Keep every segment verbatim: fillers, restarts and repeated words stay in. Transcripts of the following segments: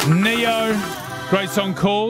Neo, great song called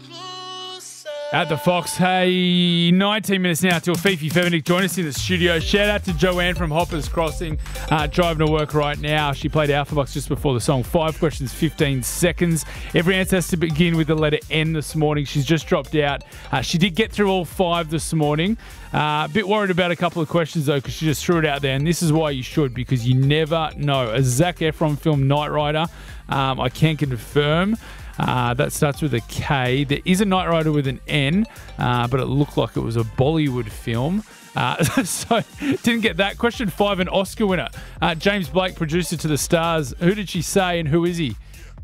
At the Fox. Hey, nineteen minutes now till Fifi Fevenik join us in the studio. Shout out to Joanne from Hoppers Crossing, uh, driving to work right now. She played Alphabox just before the song. Five questions, fifteen seconds. Every answer has to begin with the letter N this morning. She's just dropped out. Uh, she did get through all five this morning. Uh, a bit worried about a couple of questions, though, because she just threw it out there. And this is why you should, because you never know. A Zac Efron film, Knight Rider, um, I can confirm. Uh, that starts with a K. There is a Knight Rider with an N, uh, but it looked like it was a Bollywood film. Uh, so didn't get that. Question five, an Oscar winner. Uh, James Blake, producer to The Stars. Who did she say and who is he?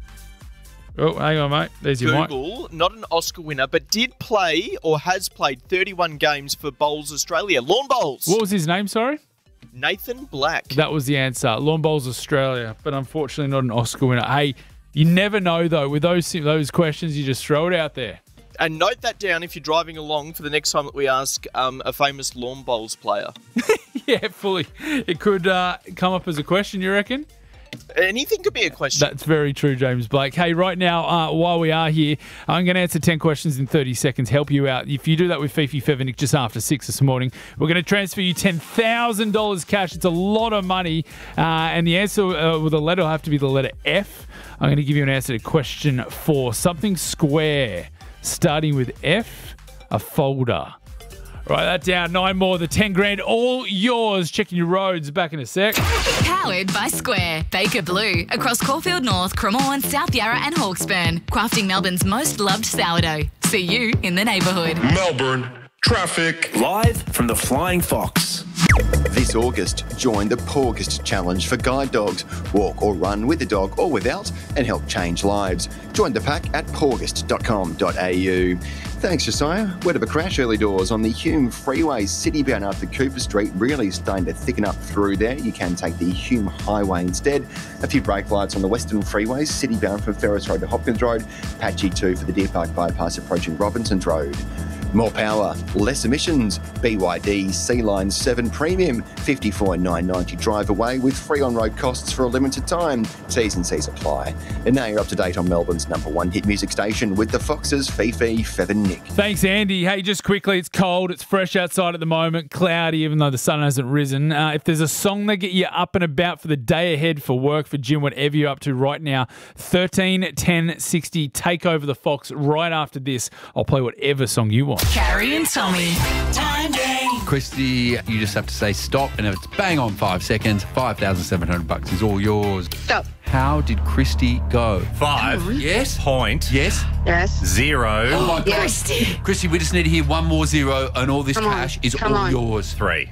Oh, hang on, mate. There's your mic. Google, not an Oscar winner, but did play or has played thirty-one games for Bowls Australia. Lawn Bowls. What was his name, sorry? Nathan Black. That was the answer. Lawn Bowls Australia, but unfortunately not an Oscar winner. Hey, you never know, though. With those those questions, you just throw it out there. And note that down if you're driving along for the next time that we ask um, a famous lawn bowls player. Yeah, fully. It could uh, come up as a question, you reckon? Anything could be a question. That's very true, James Blake. Hey, right now, uh, while we are here, I'm going to answer ten questions in thirty seconds, help you out. If you do that with Fifi Fevenik just after six this morning, we're going to transfer you ten thousand dollars cash. It's a lot of money. Uh, and the answer uh, with the letter will have to be the letter F. I'm going to give you an answer to question four. Something square, starting with F, a folder. Write that down. Nine more. The ten grand, all yours. Checking your roads. Back in a sec. Powered by Square. Baker Blue. Across Caulfield North, Cremorne, South Yarra and Hawkesburn. Crafting Melbourne's most loved sourdough. See you in the neighbourhood. Melbourne traffic. Live from the Flying Fox. This August, join the Paugust Challenge for guide dogs. Walk or run with the dog or without and help change lives. Join the pack at paugust dot com dot a u. Thanks, Josiah. Word of a crash early doors on the Hume Freeway, citybound after Cooper Street. Really starting to thicken up through there. You can take the Hume Highway instead. A few brake lights on the Western Freeways, citybound from Ferris Road to Hopkins Road. Patchy too for the Deer Park bypass approaching Robinsons Road. More power, less emissions. B Y D C-Line seven Premium, fifty-four thousand nine hundred ninety drive away with free on-road costs for a limited time. T's and C's apply. And now you're up to date on Melbourne's number one hit music station with the Foxes, Fifi Fevenik. Thanks, Andy. Hey, just quickly, it's cold. It's fresh outside at the moment. Cloudy, even though the sun hasn't risen. Uh, if there's a song that get you up and about for the day ahead, for work, for gym, whatever you're up to right now, thirteen ten sixty, take over the Fox right after this. I'll play whatever song you want. Carrie and Tommy. Time game. Christy, you just have to say stop, and if it's bang on five seconds, five thousand seven hundred bucks is all yours. Stop. How did Christy go? Five. Yes. Point. Yes. Yes. Zero. Oh my God. Christy. Christy, we just need to hear one more zero, and all this Come on. cash is Come all on. yours. Three.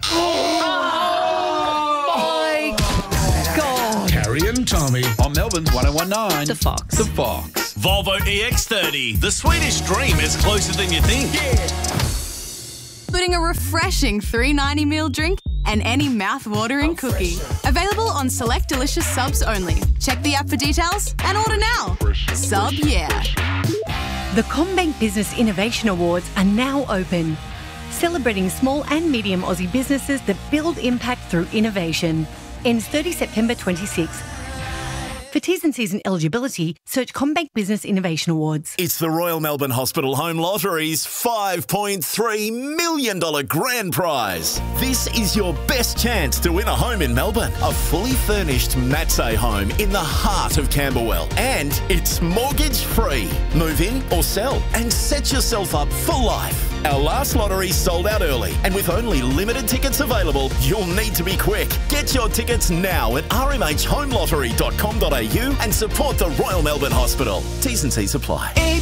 Carrie and Tommy. On Melbourne's one oh one nine. The Fox. The Fox. Volvo E X thirty. The Swedish dream is closer than you think. Including a refreshing three ninety meal drink and any mouth-watering cookie. Available on select delicious subs only. Check the app for details and order now. Sub yeah. The CommBank Business Innovation Awards are now open, celebrating small and medium Aussie businesses that build impact through innovation. Ends thirtieth September twenty-sixth. For T's and C's and eligibility, search CommBank Business Innovation Awards. It's the Royal Melbourne Hospital Home Lottery's five point three million dollars grand prize. This is your best chance to win a home in Melbourne. A fully furnished Matsay home in the heart of Camberwell. And it's mortgage free. Move in or sell and set yourself up for life. Our last lottery sold out early, and with only limited tickets available, you'll need to be quick. Get your tickets now at r m h home lottery dot com dot a u and support the Royal Melbourne Hospital. T's and C's apply.